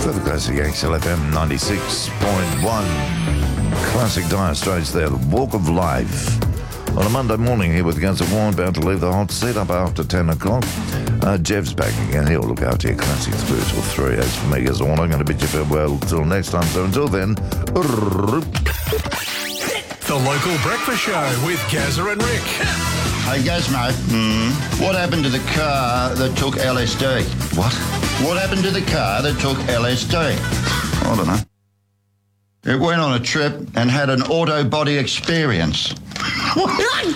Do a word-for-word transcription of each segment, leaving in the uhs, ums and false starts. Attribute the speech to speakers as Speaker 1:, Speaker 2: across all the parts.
Speaker 1: For the classic X L F M ninety-six point one. Classic Dire Straits there, Walk of Life. On a Monday morning here with Guns of War, about to leave the hot seat up after ten o'clock. Uh, Jev's back again. He'll look after your classics through till three. As for me, Guns of War, I'm going to bid you farewell till next time. So until then...
Speaker 2: The Local Breakfast Show with Gazza and Rick.
Speaker 3: Hey, Gaz, mate. Mm. What happened to the car that took L S D?
Speaker 1: What?
Speaker 3: What happened to the car that took L S D?
Speaker 1: I don't know.
Speaker 3: It went on a trip and had an auto body experience. Right.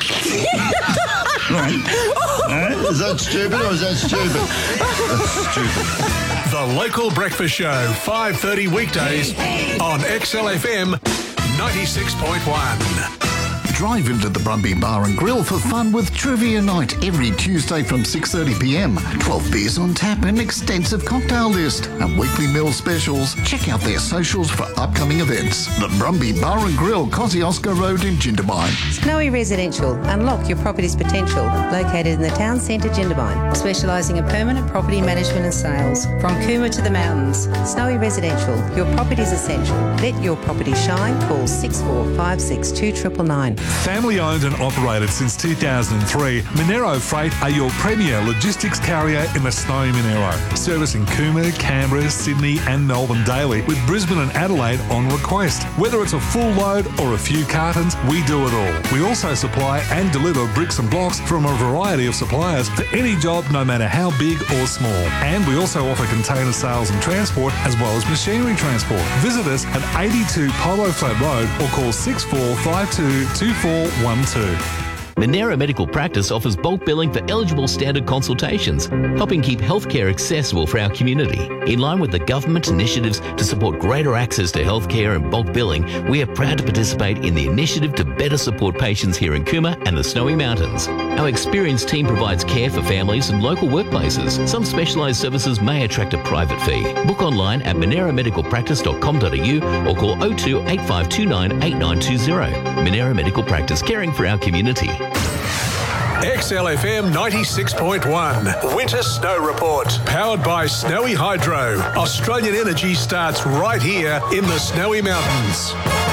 Speaker 3: Is that stupid or is that stupid? That's stupid.
Speaker 2: The Local Breakfast Show, five thirty weekdays on X L F M ninety-six point one.
Speaker 4: Drive into the Brumby Bar and Grill for fun with Trivia Night every Tuesday from six thirty p m. twelve beers on tap and extensive cocktail list and weekly meal specials. Check out their socials for upcoming events. The Brumby Bar and Grill, Kosciuszko Road in Jindabyne.
Speaker 5: Snowy Residential. Unlock your property's potential. Located in the town centre, Jindabyne. Specialising in permanent property management and sales. From Cooma to the mountains. Snowy Residential. Your property's essential. Let your property shine. Call six four five six two nine nine nine.
Speaker 6: Family owned and operated since two thousand three, Monero Freight are your premier logistics carrier in the snowy Monero, servicing Cooma, Canberra, Sydney and Melbourne daily with Brisbane and Adelaide on request. Whether it's a full load or a few cartons, we do it all. We also supply and deliver bricks and blocks from a variety of suppliers for any job, no matter how big or small. And we also offer container sales and transport as well as machinery transport. Visit us at eighty-two Polo Flat Road or call six four five two two four one two.
Speaker 7: Monero Medical Practice offers bulk billing for eligible standard consultations, helping keep healthcare accessible for our community. In line with the government initiatives to support greater access to healthcare and bulk billing, we are proud to participate in the initiative to better support patients here in Cooma and the Snowy Mountains. Our experienced team provides care for families and local workplaces. Some specialised services may attract a private fee. Book online at monero medical practice dot com dot a u or call oh two eight five two nine eight nine two zero. Monero Medical Practice, caring for our community.
Speaker 2: X L F M ninety-six point one Winter Snow Report. Powered by Snowy Hydro. Australian energy starts right here in the Snowy Mountains.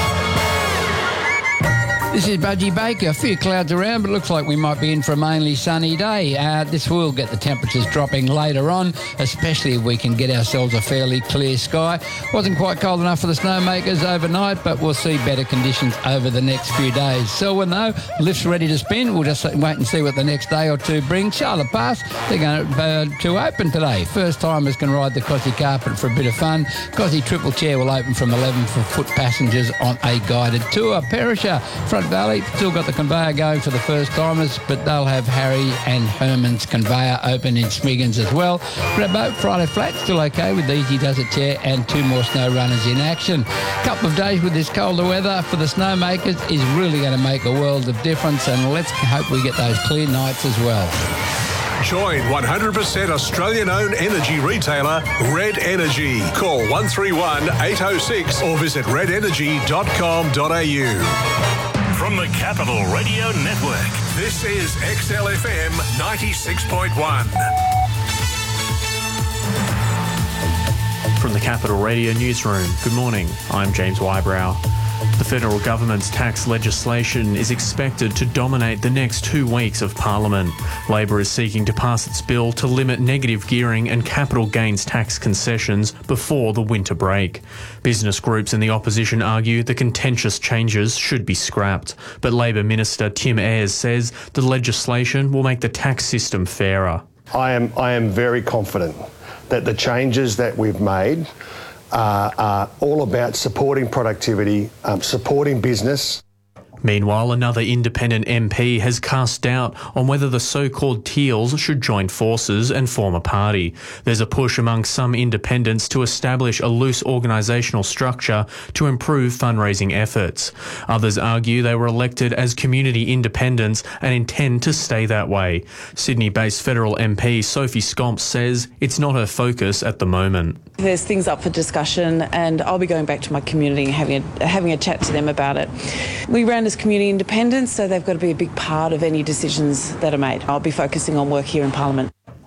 Speaker 8: This is Budgie Baker. A few clouds around, but it looks like we might be in for a mainly sunny day. Uh, this will get the temperatures dropping later on, especially if we can get ourselves a fairly clear sky. Wasn't quite cold enough for the snowmakers overnight, but we'll see better conditions over the next few days. Selwyn, though, lift's ready to spin. We'll just wait and see what the next day or two brings. Charlotte Pass, they're going to, uh, to open today. First timers can ride the Cosy carpet for a bit of fun. Cosy Triple Chair will open from eleven for foot passengers on a guided tour. Perisher, Front Valley, still got the conveyor going for the first timers, but they'll have Harry and Herman's conveyor open in Smiggins as well. Grabboat, Friday Flat, still okay with the Easy Does It chair and two more snow runners in action. Couple of days with this colder weather for the snowmakers is really going to make a world of difference, and let's hope we get those clear nights as well.
Speaker 2: Join one hundred percent Australian-owned energy retailer Red Energy. Call one three one eight oh six or visit red energy dot com dot a u. From the Capital Radio Network, this is X L F M ninety-six point one.
Speaker 9: From the Capital Radio Newsroom, good morning. I'm James Wybrow. The federal government's tax legislation is expected to dominate the next two weeks of Parliament. Labor is seeking to pass its bill to limit negative gearing and capital gains tax concessions before the winter break. Business groups in the opposition argue the contentious changes should be scrapped, but Labor Minister Tim Ayres says the legislation will make the tax system fairer.
Speaker 10: I am, I am very confident that the changes that we've made Uh, are all about supporting productivity, um, supporting business.
Speaker 9: Meanwhile, another independent M P has cast doubt on whether the so-called Teals should join forces and form a party. There's a push among some independents to establish a loose organisational structure to improve fundraising efforts. Others argue they were elected as community independents and intend to stay that way. Sydney-based federal M P Sophie Scomps says it's not her focus at the moment.
Speaker 11: There's things up for discussion, and I'll be going back to my community and having a, having a chat to them about it. We ran as community independents, so they've got to be a big part of any decisions that are made. I'll be focusing on work here in Parliament.